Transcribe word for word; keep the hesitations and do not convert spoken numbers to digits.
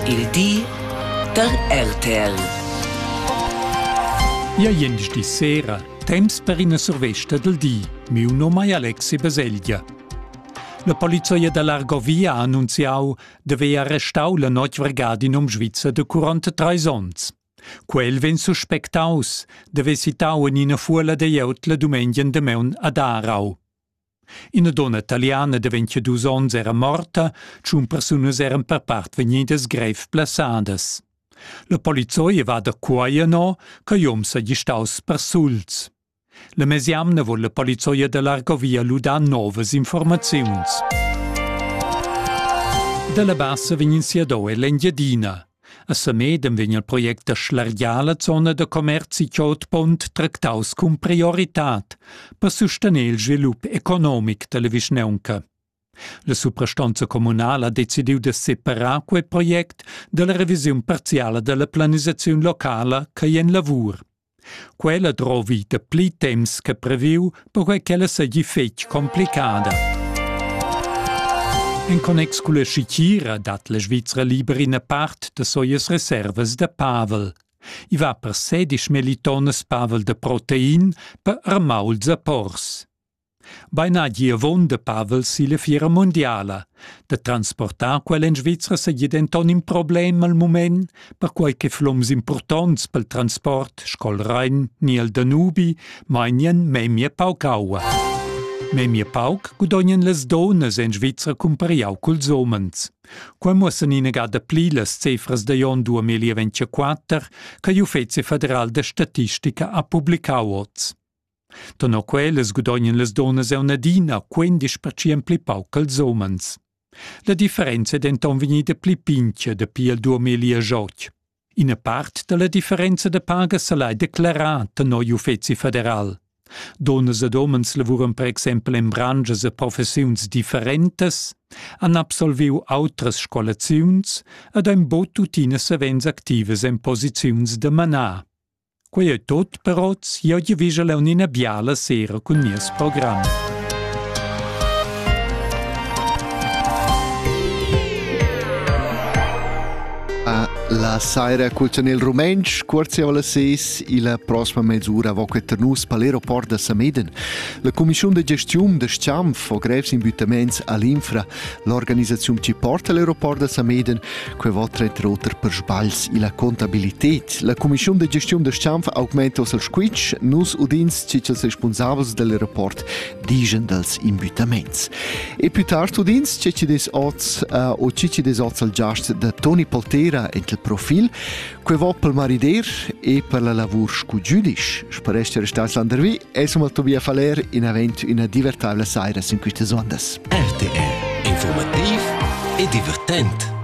Il di der R T L. Ja jens di sera, temps per ina survesta del di. Miu nome è Alexi Baseglia. La polizia dell'Argovia ha annunziau deve arrestau la noche vergada in um Svizza de quarantatré ans. Quel ven suspectaus deve sitau in ina fuola de jeut la dumengen de meun ad Aarau. Ina donna italiana de ventidue ans era morta, tschun personas eran per part vegnidas grev plaçadas. La polizia va da quaia no, ca iom sa gistaus per sulz. La mesiamna vol la polizia dell'Argovia lu da novas informaziuns. Dalla bassa vegnin sia do e l'Engiadina. A Samedem vegn il project da schlargiala zona de commerci chiot pont tractaus cum prioritat per sostenere il svilup economic della Vischnaunca. La suprastanza comunale ha decidiu de separar quel project dalla revisione parziale della planizzazione locale che è in lavur. Quella trovi de pli temps che previu per quel che la segi fetg complicada. En connex con la scicira dat la Svizzera libera in part de soies reserves de pavel. I va per sedici melitones pavel de protein per armauls a pors. Baina giavon de pavel si la fiera mondiala. De transportar quella in Svizzera se gli denton un problema al moment per qualche floms importants pel transport scol Rhein ni al Danubi, mainien memie paucaua. Memie pauc gudognen les donas in Svizzera compariau culs omens. Qua mussen ina da pli les cifras de jon duemilaventiquattro che l'Ufficio Federal de Statistica ha publicau oz. Tono quelles gudognen les donas è una dina quindici per cento pli pauc als omens. La differenza è denton vegnida pli pincha de pi al duemiladiciotto. Ina part de la differenza de paga se l'ha declarata no l'Ufficio Federal. Donas ed omens lavuran per exempel in branches e professiuns differentes, han absolviu autras scolaziuns ed han bot tutinas avens actives in posiziuns de manar. Quei è tot però, io gli visa leunina biala sera con nies program. La saira culturel rumensch, curzi alla ses, e la prossima mezz'ora vo queternus per l'aeroport de Sameden. La Commissione de Gestione de Sciamf o grevs imbutaments all'infra, l'organizzazione ci porta all'aeroport de Sameden, que votra entre otter per sbagls e la contabilitet. La Commissione de Gestione de Sciamf augmenta os squitch, nus udins cicels responsabels dell'aeroport digen dels imbutaments. E più tard udins cici des oz uh, o cici des oz al giast de Toni Poltera ent il profil, que va pel marider e per la lavur scugiudisch. Spereste restats l'andervi, e som al Tobia Faler in avent una divertable saira in queste ondas. R T L, informativ e divertent.